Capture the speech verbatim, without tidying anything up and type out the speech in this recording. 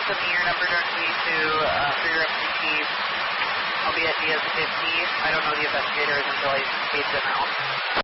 send me your number directly to, uh, for your M C T. I'll be at Diaz fifty. I don't know the investigators until I page them out.